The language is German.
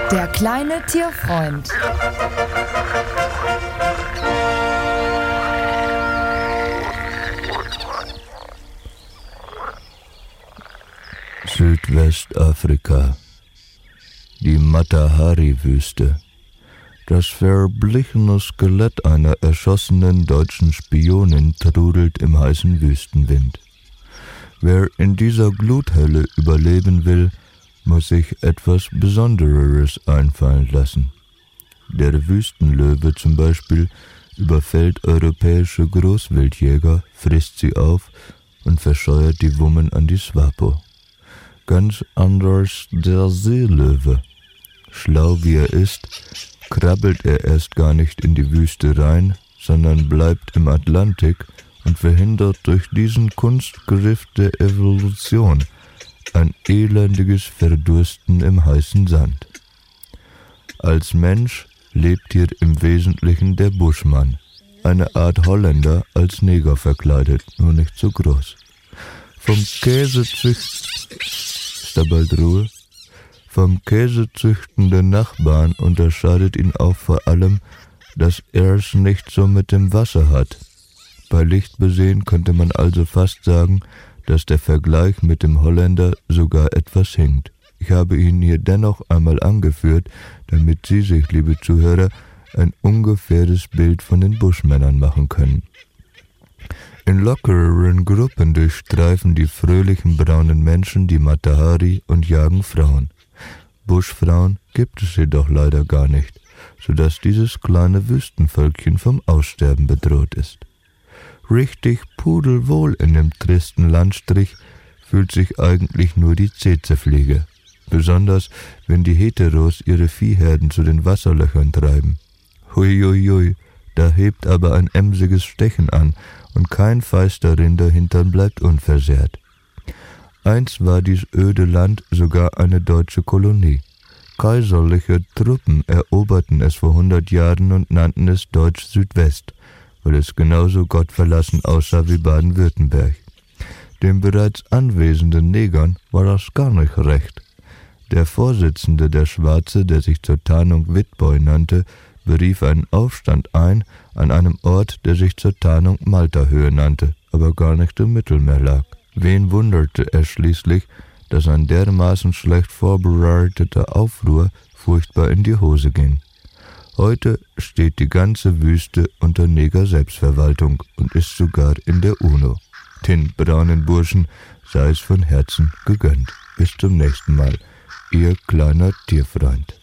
Der kleine Tierfreund. Südwestafrika. Die Matahari-Wüste. Das verblichene Skelett einer erschossenen deutschen Spionin trudelt im heißen Wüstenwind. Wer in dieser Gluthölle überleben will, muss sich etwas Besondereres einfallen lassen. Der Wüstenlöwe zum Beispiel überfällt europäische Großwildjäger, frisst sie auf und verscheuert die Wummen an die Swapo. Ganz anders der Seelöwe. Schlau wie er ist, krabbelt er erst gar nicht in die Wüste rein, sondern bleibt im Atlantik und verhindert durch diesen Kunstgriff der Evolution ein elendiges Verdursten im heißen Sand. Als Mensch lebt hier im Wesentlichen der Buschmann, eine Art Holländer als Neger verkleidet, nur nicht so groß. Vom käsezüchtenden Nachbarn unterscheidet ihn auch vor allem, dass er es nicht so mit dem Wasser hat. Bei Licht besehen könnte man also fast sagen, dass der Vergleich mit dem Holländer sogar etwas hinkt. Ich habe ihn hier dennoch einmal angeführt, damit Sie sich, liebe Zuhörer, ein ungefähres Bild von den Buschmännern machen können. In lockereren Gruppen durchstreifen die fröhlichen braunen Menschen die Matahari und jagen Frauen. Buschfrauen gibt es jedoch leider gar nicht, sodass dieses kleine Wüstenvölkchen vom Aussterben bedroht ist. Richtig pudelwohl in dem tristen Landstrich fühlt sich eigentlich nur die Tsetsefliege, besonders wenn die Heteros ihre Viehherden zu den Wasserlöchern treiben. Huiuiui, da hebt aber ein emsiges Stechen an und kein feister Rinderhintern bleibt unversehrt. Einst war dies öde Land sogar eine deutsche Kolonie. Kaiserliche Truppen eroberten es vor 100 Jahren und nannten es Deutsch Südwest, weil es genauso gottverlassen aussah wie Baden-Württemberg. Den bereits anwesenden Negern war das gar nicht recht. Der Vorsitzende der Schwarze, der sich zur Tarnung Witboy nannte, berief einen Aufstand ein an einem Ort, der sich zur Tarnung Malta-Höhe nannte, aber gar nicht im Mittelmeer lag. Wen wunderte es schließlich, dass ein dermaßen schlecht vorbereiteter Aufruhr furchtbar in die Hose ging. Heute steht die ganze Wüste unter Neger-Selbstverwaltung und ist sogar in der UNO. Den braunen Burschen sei es von Herzen gegönnt. Bis zum nächsten Mal, Ihr kleiner Tierfreund.